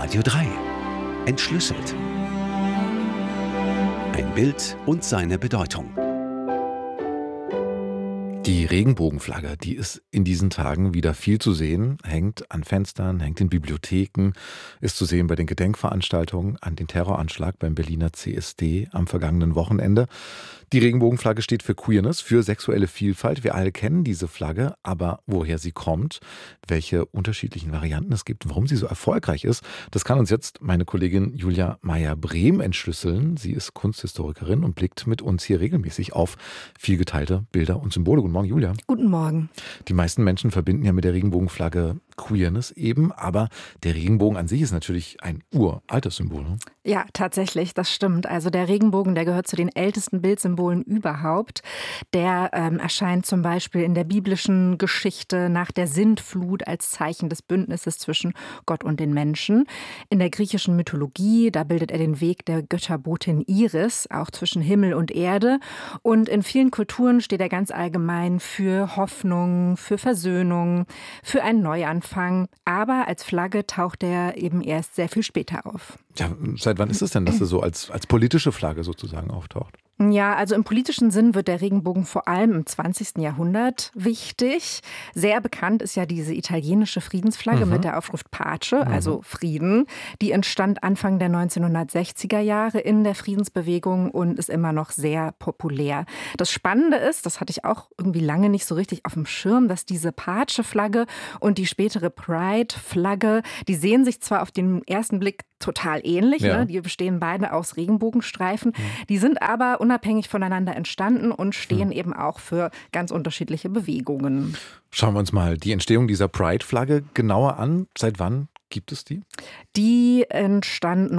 Radio 3. Entschlüsselt. Ein Bild und seine Bedeutung. Die Regenbogenflagge, die ist in diesen Tagen wieder viel zu sehen, hängt an Fenstern, hängt in Bibliotheken, ist zu sehen bei den Gedenkveranstaltungen an den Terroranschlag beim Berliner CSD am vergangenen Wochenende. Die Regenbogenflagge steht für Queerness, für sexuelle Vielfalt. Wir alle kennen diese Flagge, aber woher sie kommt, welche unterschiedlichen Varianten es gibt, warum sie so erfolgreich ist, das kann uns jetzt meine Kollegin Julia Meyer-Brehm entschlüsseln. Sie ist Kunsthistorikerin und blickt mit uns hier regelmäßig auf vielgeteilte Bilder und Symbole. Guten Morgen, Julia. Guten Morgen. Die meisten Menschen verbinden ja mit der Regenbogenflagge Queerness eben, aber der Regenbogen an sich ist natürlich ein uraltes Symbol. Ne? Ja, tatsächlich, das stimmt. Also der Regenbogen, der gehört zu den ältesten Bildsymbolen überhaupt. Der erscheint zum Beispiel in der biblischen Geschichte nach der Sintflut als Zeichen des Bündnisses zwischen Gott und den Menschen. In der griechischen Mythologie, da bildet er den Weg der Götterbotin Iris, auch zwischen Himmel und Erde. Und in vielen Kulturen steht er ganz allgemein für Hoffnung, für Versöhnung, für einen Neuanfang. Aber als Flagge taucht er eben erst sehr viel später auf. Ja, seit wann ist es denn, dass er so als politische Flagge sozusagen auftaucht? Ja, also im politischen Sinn wird der Regenbogen vor allem im 20. Jahrhundert wichtig. Sehr bekannt ist ja diese italienische Friedensflagge mit der Aufschrift Pace, also Frieden. Die entstand Anfang der 1960er Jahre in der Friedensbewegung und ist immer noch sehr populär. Das Spannende ist, das hatte ich auch irgendwie lange nicht so richtig auf dem Schirm, dass diese Pace-Flagge und die spätere Pride-Flagge, die sehen sich zwar auf den ersten Blick total ähnlich, ja. Ne? Die bestehen beide aus Regenbogenstreifen. Die sind aber unabhängig voneinander entstanden und stehen eben auch für ganz unterschiedliche Bewegungen. Schauen wir uns mal die Entstehung dieser Pride-Flagge genauer an. Seit wann gibt es die? Die entstand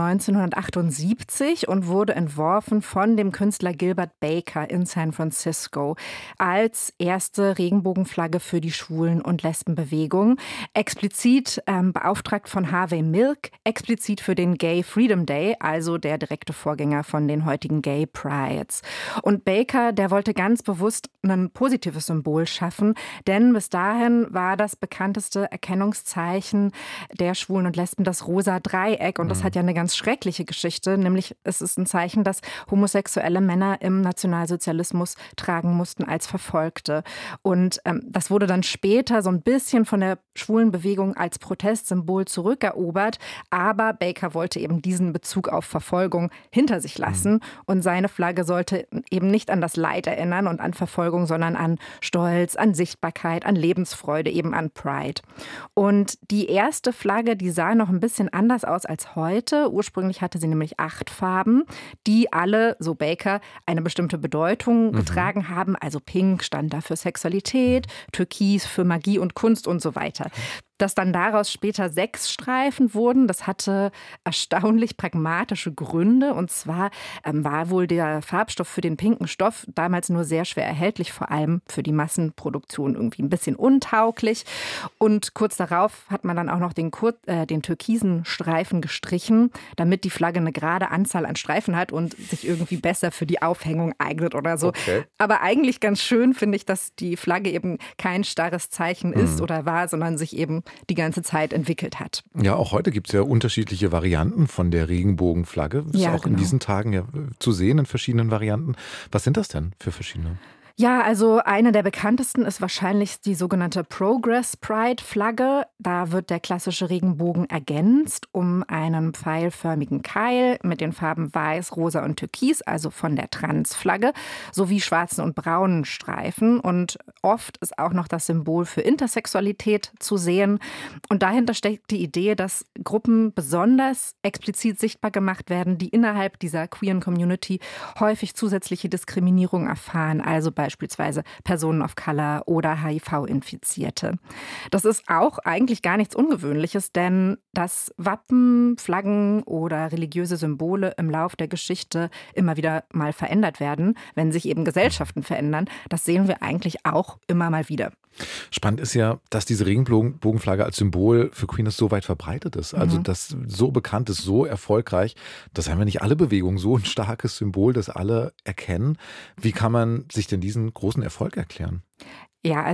1978 und wurde entworfen von dem Künstler Gilbert Baker in San Francisco als erste Regenbogenflagge für die Schwulen- und Lesbenbewegung. Explizit beauftragt von Harvey Milk, explizit für den Gay Freedom Day, also der direkte Vorgänger von den heutigen Gay Prides. Und Baker, der wollte ganz bewusst ein positives Symbol schaffen, denn bis dahin war das bekannteste Erkennungszeichen der Schwulen und Lesben das rosa Dreieck. Und das hat ja eine ganz schreckliche Geschichte, nämlich es ist ein Zeichen, das homosexuelle Männer im Nationalsozialismus tragen mussten als Verfolgte. Und das wurde dann später so ein bisschen von der schwulen Bewegung als Protestsymbol zurückerobert. Aber Baker wollte eben diesen Bezug auf Verfolgung hinter sich lassen. Und seine Flagge sollte eben nicht an das Leid erinnern und an Verfolgung, sondern an Stolz, an Sichtbarkeit, an Lebensfreude, eben an Pride. Und die erste Flagge, die sah noch ein bisschen anders aus als heute. Ursprünglich hatte sie nämlich 8 Farben, die alle, so Baker, eine bestimmte Bedeutung getragen haben. Also Pink stand da für Sexualität, Türkis für Magie und Kunst und so weiter. Dass dann daraus später 6 Streifen wurden, das hatte erstaunlich pragmatische Gründe. Und zwar war wohl der Farbstoff für den pinken Stoff damals nur sehr schwer erhältlich, vor allem für die Massenproduktion irgendwie ein bisschen untauglich. Und kurz darauf hat man dann auch noch den türkisen Streifen gestrichen, damit die Flagge eine gerade Anzahl an Streifen hat und sich irgendwie besser für die Aufhängung eignet oder so. Okay. Aber eigentlich ganz schön finde ich, dass die Flagge eben kein starres Zeichen ist oder war, sondern sich eben die ganze Zeit entwickelt hat. Ja, auch heute gibt es ja unterschiedliche Varianten von der Regenbogenflagge. Das ist auch in diesen Tagen ja zu sehen in verschiedenen Varianten. Was sind das denn für verschiedene? Ja, also eine der bekanntesten ist wahrscheinlich die sogenannte Progress Pride Flagge. Da wird der klassische Regenbogen ergänzt um einen pfeilförmigen Keil mit den Farben Weiß, Rosa und Türkis, also von der Transflagge, sowie schwarzen und braunen Streifen. Und oft ist auch noch das Symbol für Intersexualität zu sehen. Und dahinter steckt die Idee, dass Gruppen besonders explizit sichtbar gemacht werden, die innerhalb dieser queeren Community häufig zusätzliche Diskriminierung erfahren, also beispielsweise Personen of Color oder HIV-Infizierte. Das ist auch eigentlich gar nichts Ungewöhnliches, denn dass Wappen, Flaggen oder religiöse Symbole im Lauf der Geschichte immer wieder mal verändert werden, wenn sich eben Gesellschaften verändern, das sehen wir eigentlich auch immer mal wieder. Spannend ist ja, dass diese Regenbogenflagge als Symbol für Queerness so weit verbreitet ist. Also das so bekannt ist, so erfolgreich. Das haben wir nicht alle Bewegungen, so ein starkes Symbol, das alle erkennen. Wie kann man sich denn diesen großen Erfolg erklären? Ja, also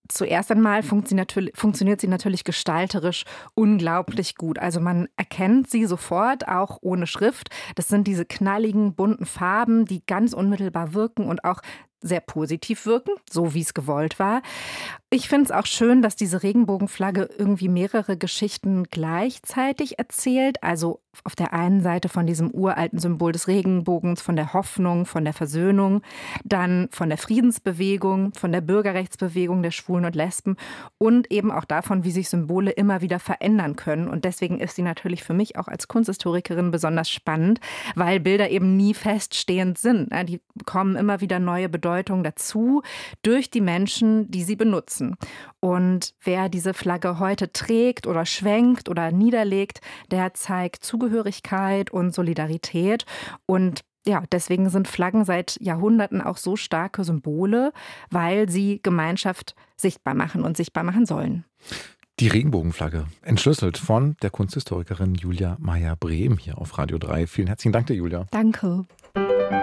Zuerst einmal funktioniert sie natürlich gestalterisch unglaublich gut. Also man erkennt sie sofort, auch ohne Schrift. Das sind diese knalligen, bunten Farben, die ganz unmittelbar wirken und auch sehr positiv wirken, so wie es gewollt war. Ich finde es auch schön, dass diese Regenbogenflagge irgendwie mehrere Geschichten gleichzeitig erzählt. Also auf der einen Seite von diesem uralten Symbol des Regenbogens, von der Hoffnung, von der Versöhnung, dann von der Friedensbewegung, von der Bürgerrechtsbewegung der Schwulen und Lesben und eben auch davon, wie sich Symbole immer wieder verändern können. Und deswegen ist sie natürlich für mich auch als Kunsthistorikerin besonders spannend, weil Bilder eben nie feststehend sind. Die bekommen immer wieder neue Bedeutung dazu durch die Menschen, die sie benutzen. Und wer diese Flagge heute trägt oder schwenkt oder niederlegt, der zeigt Zugehörigkeit und Solidarität. Und ja, deswegen sind Flaggen seit Jahrhunderten auch so starke Symbole, weil sie Gemeinschaft sichtbar machen und sichtbar machen sollen. Die Regenbogenflagge, entschlüsselt von der Kunsthistorikerin Julia Meyer-Brehm hier auf Radio 3. Vielen herzlichen Dank dir, Julia. Danke.